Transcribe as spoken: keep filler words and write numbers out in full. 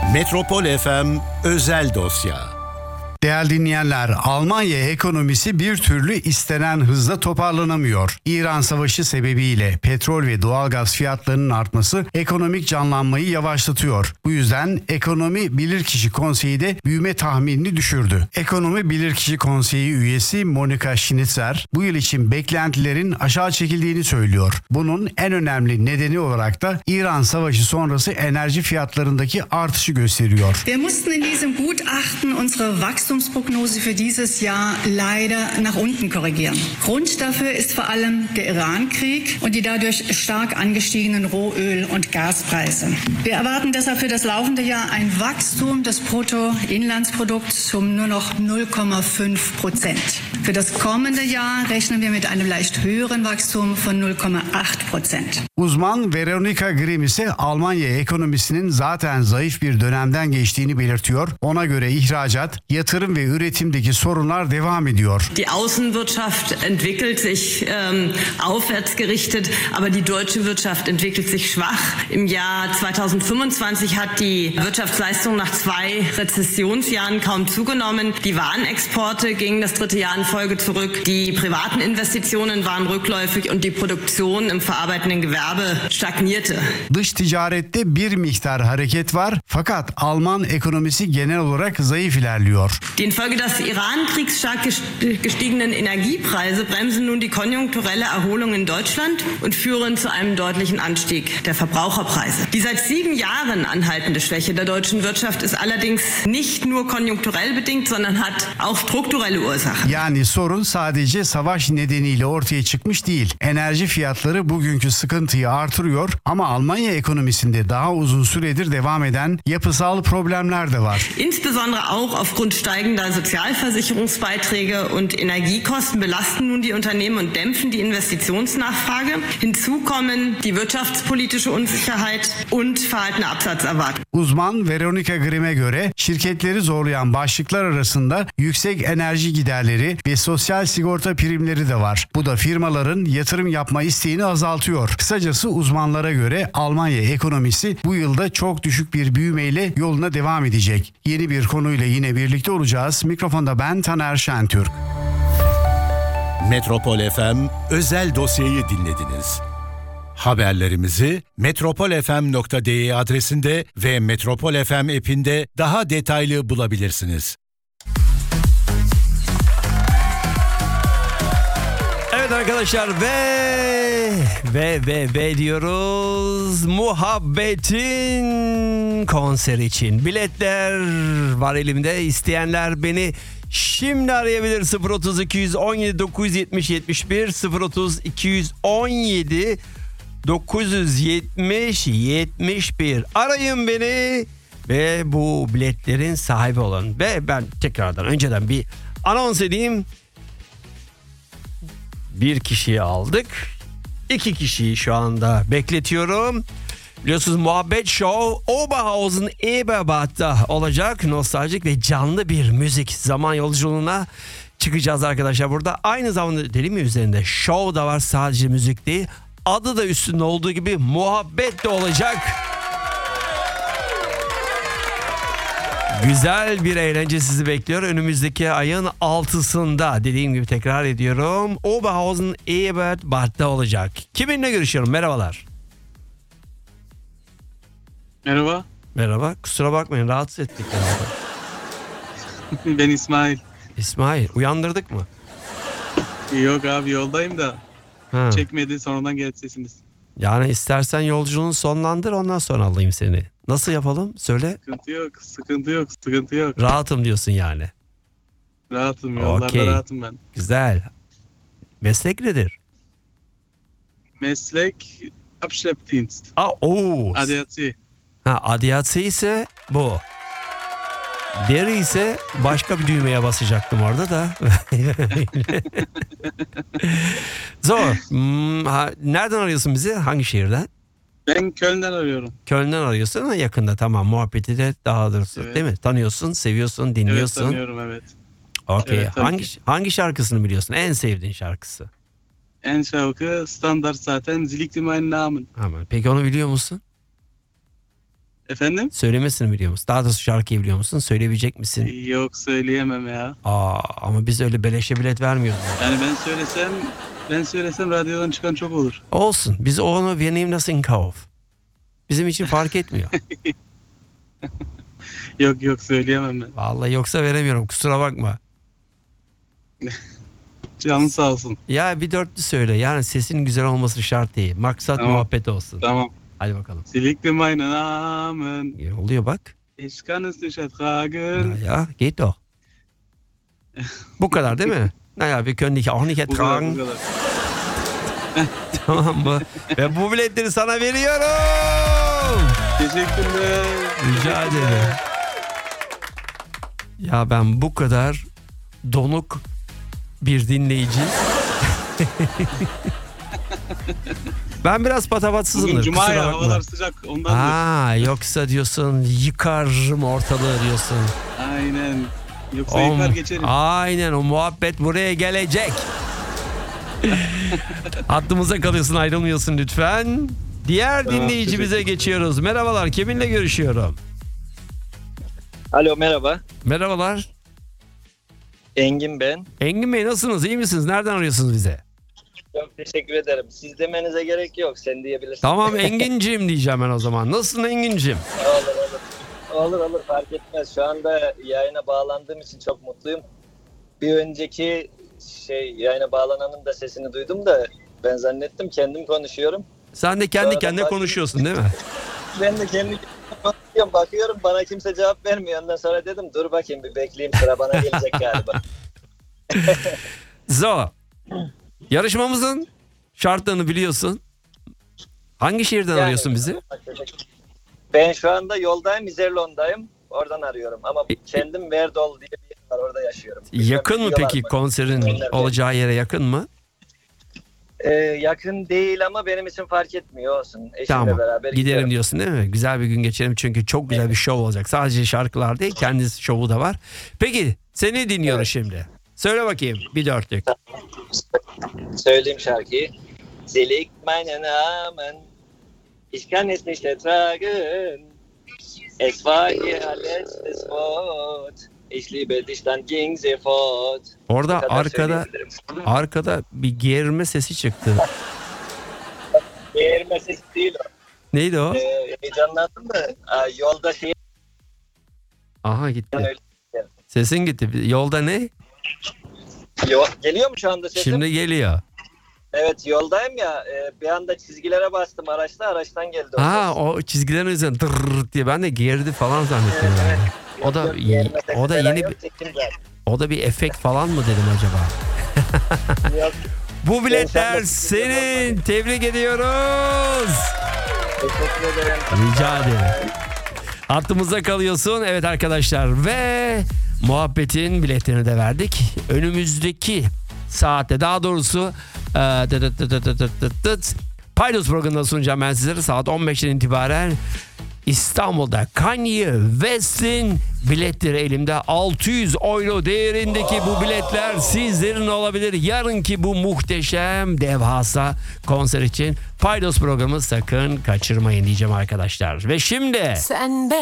Metropol F M Özel Dosya. Değerli dinleyenler, Almanya ekonomisi bir türlü istenen hızla toparlanamıyor. İran Savaşı sebebiyle petrol ve doğalgaz fiyatlarının artması ekonomik canlanmayı yavaşlatıyor. Bu yüzden Ekonomi Bilirkişi Konseyi de büyüme tahminini düşürdü. Ekonomi Bilirkişi Konseyi üyesi Monika Schnitzer bu yıl için beklentilerin aşağı çekildiğini söylüyor. Bunun en önemli nedeni olarak da İran Savaşı sonrası enerji fiyatlarındaki artışı gösteriyor. Wir mussten in diesem Gutachten unsere Wachstumsprognose für dieses Jahr leider nach unten korrigieren. Grund dafür ist vor allem der Iran-Krieg und die dadurch stark angestiegenen Rohöl- und Gaspreise. Wir erwarten deshalb für das laufende Jahr ein Wachstum des Bruttoinlandsprodukts um nur noch null Komma fünf Prozent. Für das kommende Jahr rechnen wir mit einem leicht höheren Wachstum von null Komma acht Prozent. Uzman Veronika Grimm ise Almanya ekonomisinin zaten zayıf bir dönemden geçtiğini belirtiyor. Ona göre ihracat, yatırım ve üretimdeki sorunlar devam ediyor. Die Außenwirtschaft entwickelt sich ähm, aufwärts gerichtet, aber die deutsche Wirtschaft entwickelt sich schwach. Im Jahr zweitausendfünfundzwanzig hat die Wirtschaftsleistung nach zwei Rezessionsjahren kaum zugenommen. Die Warenexporte gingen das dritte Jahr in Folge zurück. Die privaten Investitionen waren rückläufig und die Produktion im verarbeitenden Gewerbe stagnierte. Dış ticarette bir miktar hareket var fakat Alman ekonomisi genel olarak zayıf ilerliyor. Die infolge des Iran-Kriegs stark gestiegenen Energiepreise bremsen nun die konjunkturelle Erholung in Deutschland und führen zu einem deutlichen Anstieg der Verbraucherpreise. Die seit sieben Jahren anhaltende Schwäche der deutschen Wirtschaft ist allerdings nicht nur konjunkturell bedingt, sondern hat auch strukturelle Ursachen. Yani sorun sadece savaş nedeniyle ortaya çıkmış değil. Enerji fiyatları bugünkü sıkıntıyı artırıyor ama Almanya ekonomisinde daha uzun süredir devam eden yapısal problemler de var. Insbesondere auch aufgrund steigender Sozialversicherungsbeiträge und Energiekosten belasten nun die Unternehmen und dämpfen die Investitionsnachfrage. Hinzu kommen die wirtschaftspolitische Unsicherheit und verhaltene Absatzerwartungen. Uzman Veronika Grimm'e göre şirketleri zorlayan başlıklar arasında yüksek enerji giderleri ve sosyal sigorta primleri de var. Bu da firmaların yatırım yapma isteğini azaltıyor. Kısacası uzmanlara göre Almanya ekonomisi bu yılda çok düşük bir büyümeyle yoluna devam edecek. Yeni bir konuyla yine birlikte olacağız. Mikrofonda ben Taner Şentürk. Metropol F M Özel Dosyayı dinlediniz. Haberlerimizi metropol f m nokta d e adresinde ve Metropol F M app'inde daha detaylı bulabilirsiniz. Evet arkadaşlar ve ve ve ve diyoruz Muhabbet'in konser için biletler var elimde. İsteyenler beni şimdi arayabilir. Sıfır otuz iki yüz on yedi dokuz yüz yetmiş yetmiş bir sıfır otuz iki yüz on yedi dokuz yüz yetmiş yetmiş bir arayın beni ve bu biletlerin sahibi olun. Ve ben tekrardan önceden bir anons edeyim. Bir kişiyi aldık. İki kişiyi şu anda bekletiyorum. Biliyorsunuz Muhabbet Show Oberhausen Eberbad'da olacak. Nostaljik ve canlı bir müzik zaman yolculuğuna çıkacağız arkadaşlar. Burada aynı zamanda dedim mi üzerinde show da var, sadece müzik değil. Adı da üstünde olduğu gibi muhabbet de olacak. Güzel bir eğlence sizi bekliyor. Önümüzdeki ayın altısında dediğim gibi tekrar ediyorum. Oberhausen Eberbad'da olacak. Kiminle görüşüyorum? Merhabalar. Merhaba. Merhaba. Kusura bakmayın, rahatsız ettik. Ben İsmail. İsmail, uyandırdık mı? Yok abi, yoldayım da. Ha. Çekmedi, sonradan geldi sesiniz. Yani istersen yolculuğunu sonlandır, ondan sonra alayım seni. Nasıl yapalım? Söyle. Sıkıntı yok, sıkıntı yok, sıkıntı yok. Rahatım diyorsun yani. Rahatım, yollarda Okey. rahatım ben. Güzel. Meslek nedir? Meslek Abschleppdienst. Aa, oo. A D A C. Ha, adiyatsı ise bu. Deri ise başka bir düğmeye basacaktım orada da. Zor. Hmm, ha, nereden arıyorsun bizi? Hangi şehirden? Ben Köln'den arıyorum. Köln'den arıyorsun ama yakında, tamam, muhabbeti de daha doğrusu, Evet. değil mi? Tanıyorsun, seviyorsun, dinliyorsun. Evet, tanıyorum, evet. Okey. Evet, tabii hangi ki. hangi şarkısını biliyorsun? En sevdiğin şarkısı? En şarkı standart zaten. Zillikti meinen Namen. Ama peki onu biliyor musun? Efendim? Söylemesini biliyor musun? Daha doğrusu şarkıyı biliyor musun? Söyleyebilecek misin? Yok, söyleyemem ya. Aa, ama biz öyle beleşe bilet vermiyoruz. Yani ben söylesem ben söylesem radyodan çıkan çok olur. Olsun. Biz onu wir nehmen das in Kauf. Bizim için fark etmiyor. Yok yok, söyleyemem ben. Vallahi yoksa veremiyorum. Kusura bakma. Canın sağ olsun. Ya bir dörtlü söyle. Yani sesin güzel olması şart değil. Maksat Tamam. muhabbet olsun. Tamam. Hadi bakalım. Sie liegt in meinen Armen. Ya, oluyor bak. Ich kann es nicht ertragen. Ya, ya geht doch. Bu kadar değil mi? Naja, wir können dich auch nicht Bu kadar, bu ertragen. kadar. Tamam mı? Ve bu biletleri sana veriyorum. Teşekkürler. Rica ederim. Ya ben bu kadar donuk bir dinleyici. Ben biraz Bugün patavatsızımdır. cuma Kusura ya, bakma. havalar sıcak ondan. Aa, yoksa diyorsun yıkarım ortalığı diyorsun. Aynen. Yoksa O- yıkar geçerim. Aynen, o muhabbet buraya gelecek. Hattımıza kalıyorsun, ayrılmıyorsun lütfen. Diğer Tamam, dinleyicimize geçiyoruz. Merhabalar, kiminle görüşüyorum? Alo, merhaba. Merhabalar. Engin ben. Engin Bey, nasılsınız? İyi misiniz? Nereden arıyorsunuz bize? Çok teşekkür ederim. Siz demenize gerek yok. Sen diyebilirsin. Tamam Enginciğim diyeceğim ben o zaman. Nasılsın Enginciğim? Olur olur. Olur olur, fark etmez. Şu anda yayına bağlandığım için çok mutluyum. Bir önceki şey yayına bağlananın da sesini duydum da ben zannettim kendim konuşuyorum. Sen de kendi Sonra kendine bak- konuşuyorsun değil mi? Ben de kendi kendime konuşuyorum. Bakıyorum bana kimse cevap vermiyor. Ondan sonra dedim dur bakayım bir bekleyeyim, sıra bana gelecek galiba. So. Yarışmamızın şartlarını biliyorsun. Hangi şehirden Yani- arıyorsun bizi? Ben şu anda yoldayım, İzerlon'dayım. Oradan arıyorum ama E- kendim Verdol diye bir yer var, orada yaşıyorum. Yakın mı Biliyorlar peki mı? konserin Onlar- olacağı yere yakın mı? Ee, yakın değil ama benim için fark etmiyor, olsun. Eşimle Tamam. beraber Gidelim giderim. diyorsun değil mi? Güzel bir gün geçirelim çünkü çok güzel bir şov olacak. Sadece şarkılar değil, kendi şovu da var. Peki seni dinliyoruz şimdi. Söyle bakayım bir dörtlük. Söyleyeyim şarkıyı. Sie liegt meinen Armen, ich kann es nicht ertragen. Es war ihr letztes Wort. Ich liebe dich, dann ging sie fort. Bu Orada kadar arkada söyleyebilirim. arkada bir geğirme sesi çıktı. Değirme sesi değil o. Neydi o? Ee, heyecanlandım da aa, yolda şey Aha gitti. öyle. Sesin gitti. Yolda ne? Yo, geliyor mu şu anda sesim? Şimdi geliyor. Evet, yoldayım ya, e, bir anda çizgilere bastım araçta, araçtan geldi o Ha, ses. o çizgilerin üzerine dırr diye ben de gerdi falan zannettim yani. O da Yok, değirme sesi o da falan yeni yok, bir çekim zaten. o da bir efekt falan mı dedim acaba? Yok, Bu biletler İnşallah. senin. Tebrik ediyoruz. teşekkür ederim. Rica ederim. Hattımızda kalıyorsun. Evet arkadaşlar ve muhabbetin biletlerini de verdik. Önümüzdeki saatte, daha doğrusu e, dıt dıt dıt dıt dıt dıt dıt, Paydos programında sunacağım ben sizlere saat on beşten itibaren. İstanbul'da Kanye West'in biletleri elimde. altı yüz euro değerindeki bu biletler sizlerin olabilir. Yarınki bu muhteşem devasa konser için Paydos programı sakın kaçırmayın diyeceğim arkadaşlar. Ve şimdi... Sen